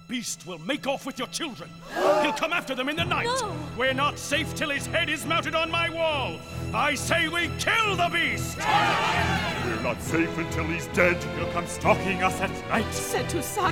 beast will make off with your children. He'll come after them in the night. No. We're not safe till his head is mounted on my wall. I say we kill the beast! We're not safe until he's dead. He'll come stalking us at night. Setusaki.